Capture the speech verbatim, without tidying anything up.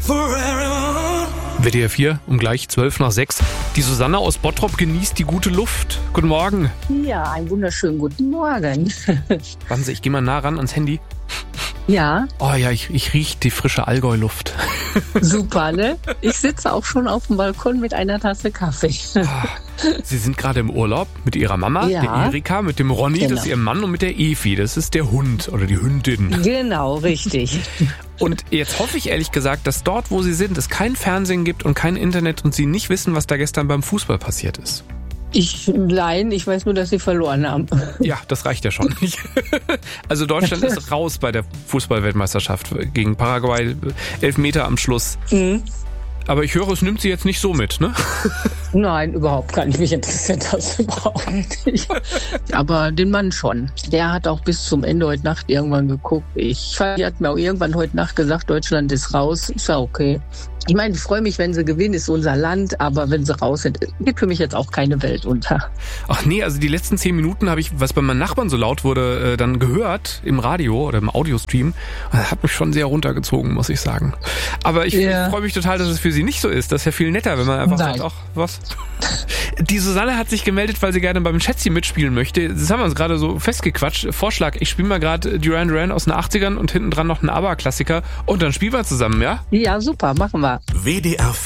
W D R vier um gleich zwölf nach sechs. Die Susanne aus Bottrop genießt die gute Luft. Guten Morgen. Ja, einen wunderschönen guten Morgen. Warten Sie, ich gehe mal nah ran ans Handy. Ja. Oh ja, ich, ich rieche die frische Allgäu-Luft. Super, ne? Ich sitze auch schon auf dem Balkon mit einer Tasse Kaffee. Sie sind gerade im Urlaub mit Ihrer Mama, Ja. der Erika, mit dem Ronny, Genau. das ist Ihr Mann, und mit der Efi, das ist der Hund oder die Hündin. Genau, richtig. Und jetzt hoffe ich ehrlich gesagt, dass dort, wo Sie sind, es kein Fernsehen gibt und kein Internet und Sie nicht wissen, was da gestern beim Fußball passiert ist. Ich, nein, ich weiß nur, dass sie verloren haben. Ja, das reicht ja schon. Also Deutschland ist raus bei der Fußball-Weltmeisterschaft gegen Paraguay. Elfmeter am Schluss. Mhm. Aber ich höre, es nimmt Sie jetzt nicht so mit, ne? Nein, überhaupt gar nicht. Mich interessiert das überhaupt nicht. Aber den Mann schon. Der hat auch bis zum Ende heute Nacht irgendwann geguckt. Ich die hat mir auch irgendwann heute Nacht gesagt, Deutschland ist raus. Ist ja okay. Ich meine, ich freue mich, wenn sie gewinnen, ist unser Land, aber wenn sie raus sind, geht für mich jetzt auch keine Welt unter. Ach nee, also die letzten zehn Minuten habe ich, was bei meinen Nachbarn so laut wurde, äh, dann gehört im Radio oder im Audiostream. Das hat mich schon sehr runtergezogen, muss ich sagen. Aber ich, Ja. ich freue mich total, dass es für Sie nicht so ist. Das ist ja viel netter, wenn man einfach Nein. sagt, ach, was? Die Susanne hat sich gemeldet, weil sie gerne beim Schätzchen mitspielen möchte. Das haben wir uns gerade so festgequatscht. Vorschlag, ich spiele mal gerade Duran Duran aus den achtzigern und hinten dran noch einen ABBA-Klassiker und dann spielen wir zusammen, ja? Ja, super, machen wir. W D R